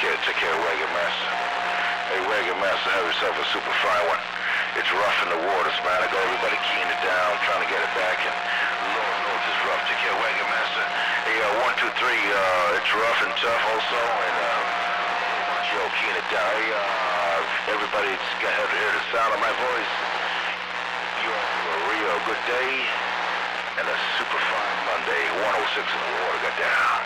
Take care of Wagon Master. Hey, Wagon Master, have yourself a super fine one. It's rough in the waters, man. I got everybody keying it down, trying to get it back, and Lord knows it's rough. Take care of Wagon Master. Hey, 1, 2, 3, it's rough and tough also, and yo, keying it down. Hey, everybody's got to hear the sound of my voice. You have a real good day and a super fine Monday. 106 in the water, got down.